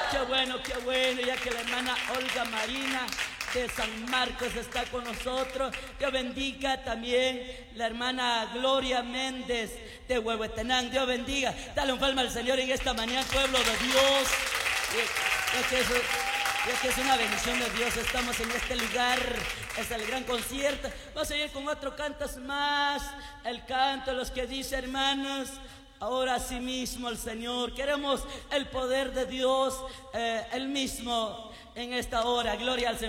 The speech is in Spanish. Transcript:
qué bueno, ya que la hermana Olga Marina de San Marcos está con nosotros. Dios bendiga también la hermana Gloria Méndez de Huehuetenango. Dios bendiga. Dale un palma al Señor en esta mañana, pueblo de Dios. Ya que es una bendición de Dios, estamos en este lugar, es el gran concierto. Vamos a ir con otro cantos más, el canto de los que dice, hermanos, ahora sí mismo el Señor, queremos el poder de Dios, el mismo en esta hora. Gloria al Señor.